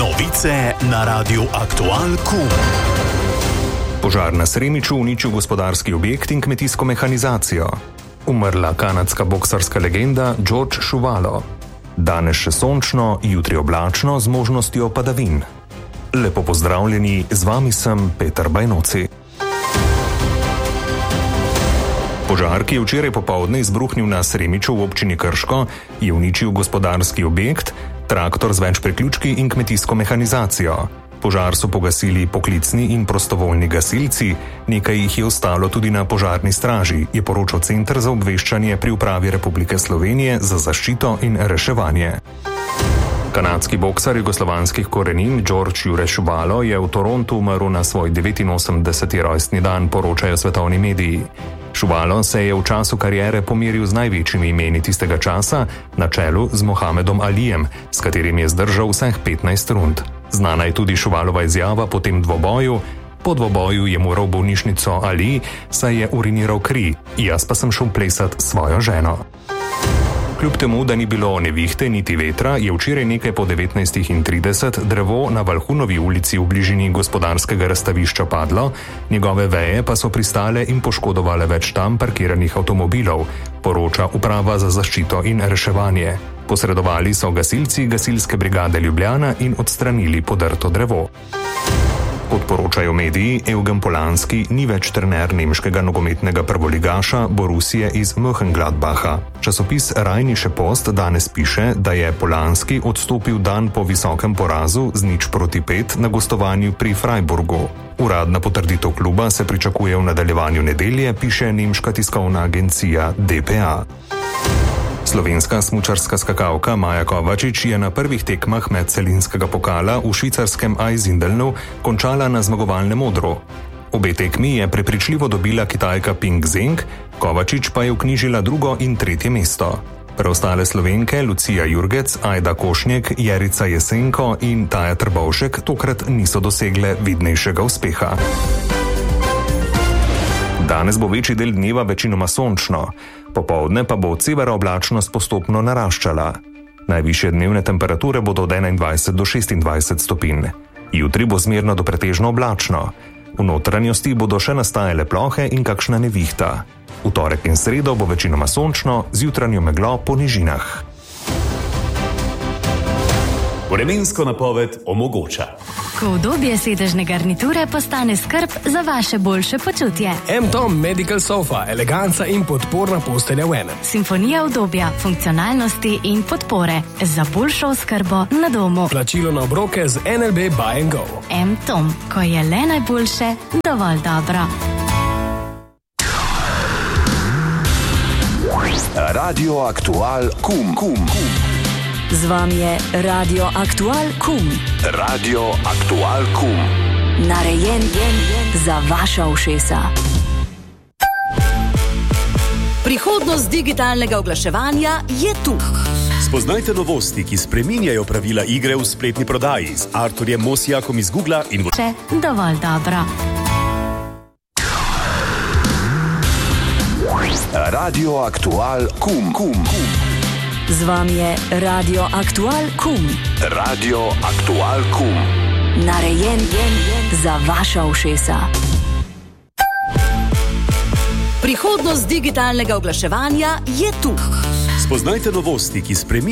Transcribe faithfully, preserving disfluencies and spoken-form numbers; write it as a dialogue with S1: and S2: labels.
S1: Novice na Radiu Aktual Kum.
S2: Požar na Sremiču uničil gospodarski objekt in kmetijsko mehanizacijo. Umrla kanadska boksarska legenda George Šuvalo. Danes še sončno, jutri oblačno z možnostjo padavin. Lepo pozdravljeni, z vami sem Peter Bajnoci. Požar, ki je včeraj popoldne izbruhnil na Sremiču v občini Krško, je uničil gospodarski objekt, traktor z več priključki in kmetijsko mehanizacijo. Požar so pogasili poklicni in prostovoljni gasilci, nekaj jih je ostalo tudi na požarni straži, je poročal Center za obveščanje pri Upravi Republike Slovenije za zaščito in reševanje. Kanadski boksar jugoslovanskih korenin George Jure Šuvalo je v Torontu umrl na svoj devetinosemdeseti rojstni dan, poročajo svetovni mediji. Šuvalo se je v času kariere pomeril z največjimi imeni tistega časa, na čelu z Mohamedom Alijem, s katerim je zdržal vseh petnajst rund. Znana je tudi Šuvalova izjava po tem dvoboju: po dvoboju je moral v bolnišnico Ali, saj je uriniral kri, jaz pa sem šel plesat svojo ženo. Kljub temu, da ni bilo nevihte niti vetra, je včeraj nekaj po devetnajstih trideset drevo na Valhunovi ulici v bližini gospodarskega razstavišča padlo, njegove veje pa so pristale in poškodovale več tam parkiranih avtomobilov, poroča Uprava za zaščito in reševanje. Posredovali so gasilci gasilske brigade Ljubljana in odstranili podrto drevo. Kot poročajo mediji, Evgen Polanski ni več trener nemškega nogometnega prvoligaša Borussije iz Mönchengladbacha. Časopis Rheinische Post danes piše, da je Polanski odstopil dan po visokem porazu z nič proti pet na gostovanju pri Freiburgu. Uradna potrditev kluba se pričakuje v nadaljevanju nedelje, piše nemška tiskovna agencija D P A. Slovenska smučarska skakalka Maja Kovačič je na prvih tekmah medcelinskega pokala v švicarskem Eisindelnu končala na zmagovalnem odru. Obe tekmi je prepričljivo dobila Kitajka Ping Zheng, Kovačič pa je vknjižila drugo in tretje mesto. Preostale Slovenke Lucija Jurgec, Ajda Košnjek, Jerica Jesenko in Taja Trbovšek tokrat niso dosegle vidnejšega uspeha. Danes bo večji del dneva večinoma sončno, popoldne pa bo od severa oblačnost postopno naraščala. Najvišje dnevne temperature bodo od enaindvajset do šestindvajset stopinj. Jutri bo zmerno do pretežno oblačno. V notranjosti bodo še nastajale plohe in kakšna nevihta. V torek in sredo bo večinoma sončno, z jutranjo meglo po nižinah.
S1: Vremensko napoved omogoča.
S3: Ko udobje sedežne garniture postane skrb za vaše boljše počutje.
S4: M-Tom Medical Sofa, eleganca in podporna postelja v enem.
S3: Simfonija udobja, funkcionalnosti in podpore za boljšo oskrbo na domu.
S4: Plačilo na obroke z N L B Buy and Go.
S3: M-Tom, ko je le najboljše, dovolj dobro.
S5: Radio Aktual Kum. Kum.
S6: Z vami je Radio Aktual Kum.
S5: Radio Aktual Kum.
S6: Narejen za vaša ušesa.
S7: Prihodnost digitalnega oglaševanja je tu.
S1: Spoznajte novosti, ki spreminjajo pravila igre v spletni prodaji z Arturjem Mosijakom iz Googla in
S3: Če dovolj dobro.
S5: Radio Aktual Kum. Kum.
S6: Z vami je Radio Aktual Kum.
S5: Radio Aktual Kum.
S6: Narejen za vaša ušesa.
S7: Prihodnost digitalnega oglaševanja je tu.
S1: spoznajte novosti, ki spreminjajo